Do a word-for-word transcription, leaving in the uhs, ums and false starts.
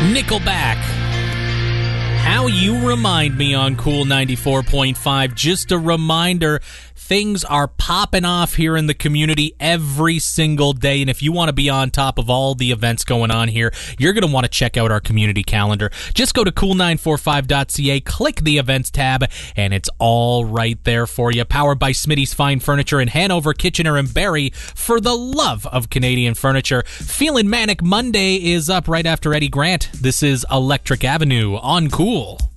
Nickelback. How You Remind Me on Cool ninety-four point five. Just a reminder, things are popping off here in the community every single day, and if you want to be on top of all the events going on here, you're going to want to check out our community calendar. Just go to cool nine four five dot c a, click the events tab, and it's all right there for you. Powered by Smitty's Fine Furniture in Hanover, Kitchener, and Barrie. For the love of Canadian furniture, Feelin' Manic Monday is up right after Eddie Grant. This is Electric Avenue on Cool.